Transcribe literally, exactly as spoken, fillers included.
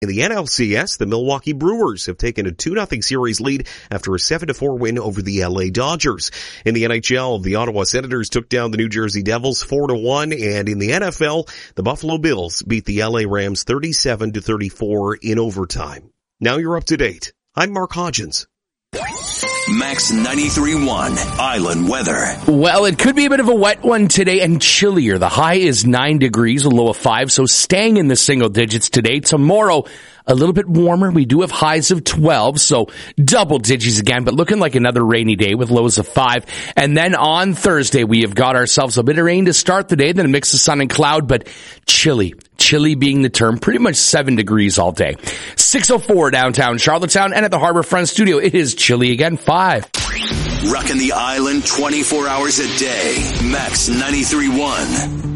In the N L C S, the Milwaukee Brewers have taken a two nothing series lead after a seven to four win over the L A Dodgers. In the N H L, the Ottawa Senators took down the New Jersey Devils four to one, and in the N F L, the Buffalo Bills beat the L A Rams thirty-seven to thirty-four in overtime. Now you're up to date. I'm Mark Hodgins. Max ninety-three point one Island weather. Well, it could be a bit of a wet one today and chillier. The high is nine degrees, a low of five, so staying in the single digits today. Tomorrow, a little bit warmer. We do have highs of twelve, so double digits again, but looking like another rainy day with lows of five. And then on Thursday, we have got ourselves a bit of rain to start the day, then a mix of sun and cloud, but chilly. Chilly being the term, pretty much seven degrees all day. six oh four downtown Charlottetown, and at the Harborfront Studio, it is chilly again, five. Rocking the island twenty-four hours a day. Max ninety-three point one.